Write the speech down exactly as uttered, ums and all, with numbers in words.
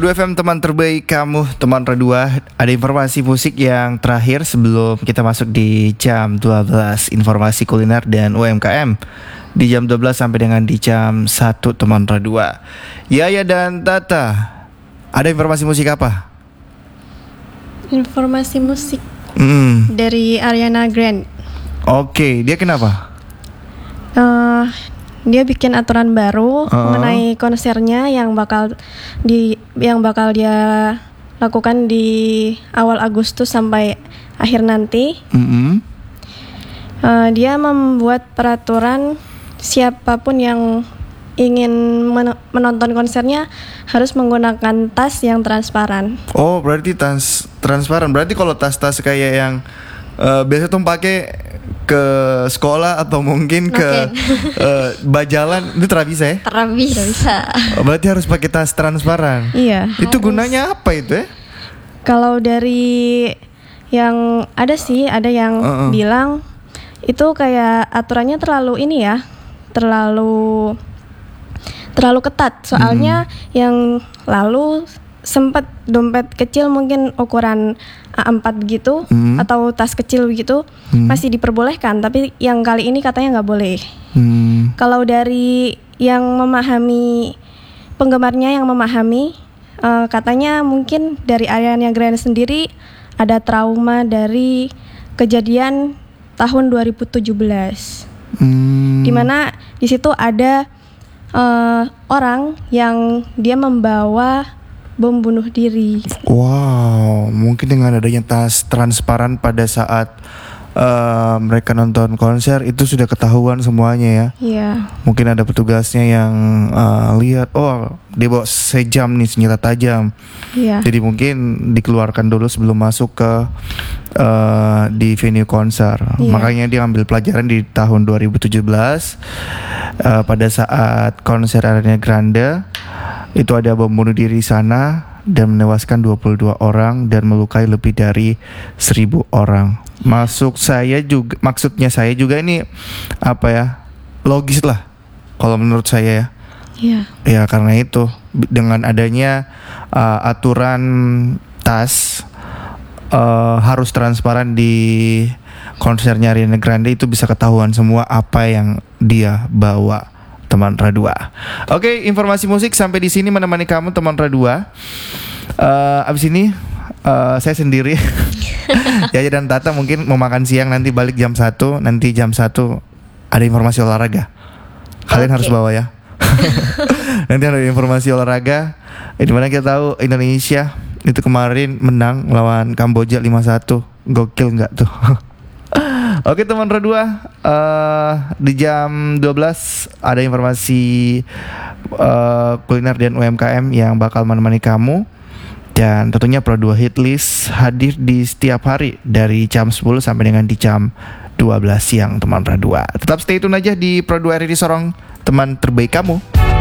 Pro dua F M teman terbaik kamu, teman Pro dua. Ada informasi musik yang terakhir sebelum kita masuk di jam dua belas, informasi kuliner dan U M K M. Di jam dua belas sampai dengan di jam satu teman Pro dua. Yaya dan Tata, ada informasi musik apa? Informasi musik Mm. dari Ariana Grande. Oke, dia kenapa? Uh, dia bikin aturan baru Uh. mengenai konsernya yang bakal di yang bakal dia lakukan di awal Agustus sampai akhir nanti. Mm-hmm. Uh, dia membuat peraturan siapapun yang ingin men- menonton konsernya harus menggunakan tas yang transparan. Oh, berarti tas transparan. Berarti kalau tas-tas kayak yang uh, biasa tuh pakai ke sekolah atau mungkin ke uh, bajalan itu tidak bisa ya? Tidak bisa. Oh, berarti harus pakai tas transparan. Iya. Itu Harus. gunanya apa itu ya? Kalau dari yang ada sih, ada yang Uh-uh. bilang itu kayak aturannya terlalu ini ya, terlalu terlalu ketat. Soalnya yang lalu sempat dompet kecil mungkin ukuran A empat begitu Hmm. atau tas kecil begitu Hmm. masih diperbolehkan, tapi yang kali ini katanya nggak boleh. Hmm. Kalau dari yang memahami, penggemarnya yang memahami, eh, katanya mungkin dari Ariana Grande sendiri ada trauma dari kejadian tahun dua ribu tujuh belas, Hmm. di mana di situ ada eh, orang yang dia membawa bom bunuh diri. Wow, mungkin dengan adanya tas transparan pada saat uh, mereka nonton konser itu sudah ketahuan semuanya ya. Iya. Mungkin ada petugasnya yang uh, lihat, oh dia bawa sejam nih senjata tajam. Iya. Jadi mungkin dikeluarkan dulu sebelum masuk ke uh, di venue konser. Iya. Makanya dia ambil pelajaran di tahun dua ribu tujuh belas uh, pada saat konser Ariana Grande. Itu ada bom bunuh diri sana dan menewaskan dua puluh dua orang dan melukai lebih dari seribu orang. Masuk saya juga, maksudnya saya juga ini apa ya, logis lah kalau menurut saya ya. Iya. Ya karena itu dengan adanya uh, aturan tas uh, harus transparan di konsernya Ariana Grande, itu bisa ketahuan semua apa yang dia bawa, teman Radua. Oke, informasi musik sampai di sini menemani kamu teman Radua. Uh, abis ini uh, saya sendiri. Yaya dan Tata mungkin mau makan siang, nanti balik jam satu. Nanti jam satu ada informasi olahraga. Kalian Oke. harus bawa ya. Nanti ada informasi olahraga. Eh, dimana kita tahu Indonesia itu kemarin menang lawan Kamboja lima satu. Gokil nggak tuh? Oke teman Radua, uh, di jam dua belas ada informasi uh, kuliner dan U M K M yang bakal menemani kamu. Dan tentunya Pro dua Hit List hadir di setiap hari dari jam sepuluh sampai dengan di jam dua belas siang teman Radua. Tetap stay tune aja di Pro dua R R I Sorong, teman terbaik kamu.